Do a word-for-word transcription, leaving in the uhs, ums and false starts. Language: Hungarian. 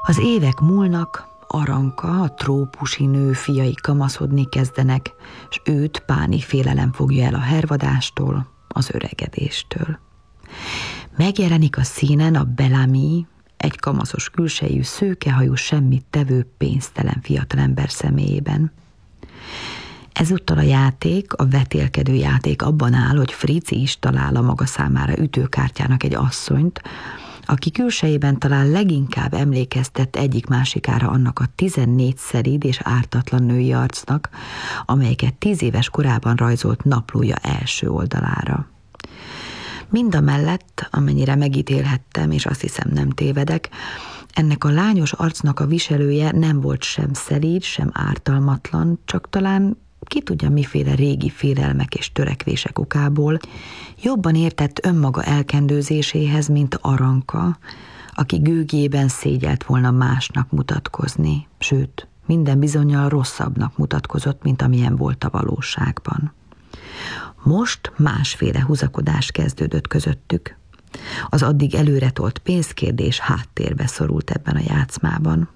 Az évek múlnak, Aranka, a trópusi nő fiai kamaszodni kezdenek, s őt pánik félelem fogja el a hervadástól, az öregedéstől. Megjelenik a színen a Bellamy, egy kamaszos külsejű, szőkehajú, semmit tevő, pénztelen fiatalember személyében. Ezúttal a játék, a vetélkedő játék abban áll, hogy Frici is talál a maga számára ütőkártyának egy asszonyt, aki külsejében talán leginkább emlékeztet egyik-másikára annak a tizennégy szerid és ártatlan női arcnak, amelyeket tíz éves korában rajzolt naplója első oldalára. Mindamellett, amennyire megítélhettem, és azt hiszem nem tévedek, ennek a lányos arcnak a viselője nem volt sem szelíd, sem ártalmatlan, csak talán ki tudja miféle régi félelmek és törekvések okából jobban értett önmaga elkendőzéséhez, mint Aranka, aki gőgében szégyelt volna másnak mutatkozni, sőt, minden bizonnyal rosszabbnak mutatkozott, mint amilyen volt a valóságban. Most másféle húzakodás kezdődött közöttük. Az addig előretolt pénzkérdés háttérbe szorult ebben a játszmában.